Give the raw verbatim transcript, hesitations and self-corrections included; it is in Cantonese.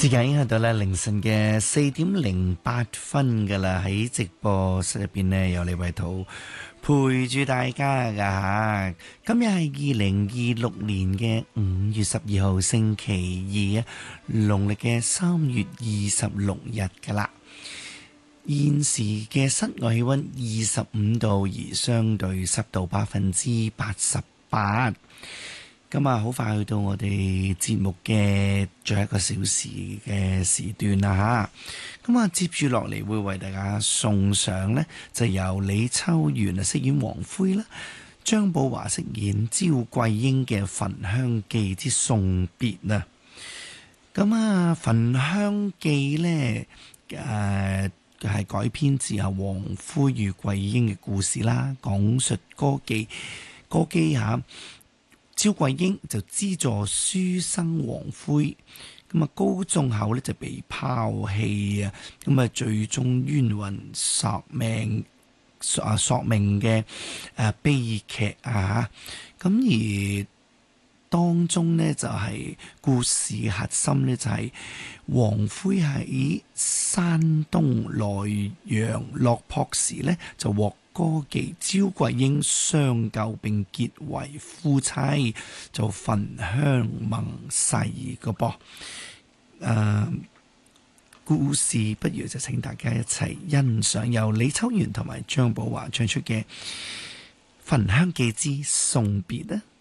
時間已經去到咧凌晨嘅四點零八分噶啦，喺直播室入邊呢，有李慧圖陪住大家噶吓。今日係二零二六年嘅五月十二號星期二啊，農曆嘅三月二十六日噶啦。現時嘅室外氣溫二十五度，而相對濕度百分之八十八。咁啊，好快去到我哋節目嘅最後一個小時嘅時段啦吓。咁啊，接住落嚟會為大家送上呢，就由李秋元啊飾演黃灰啦，張寶華飾演招桂英嘅《焚香記之送別》啊。咁啊，《焚香記》呢，誒、呃、係改編自啊黃灰與桂英嘅故事啦，講述歌妓歌姬吓。招桂英就資助書生黃灰，咁啊高中後咧就被拋棄啊，咁啊最終冤魂索命啊索命嘅誒悲劇啊，咁而當中呢，就係、是、故事嘅核心呢，就係、是、黃灰喺山東洛陽落魄時呢，就獲歌妓招桂英相救並結為夫妻，就焚香盟誓個噃。誒、呃，故事不如就請大家一齊欣賞由李秋元同埋張寶華唱出嘅《焚香記之送別》啊！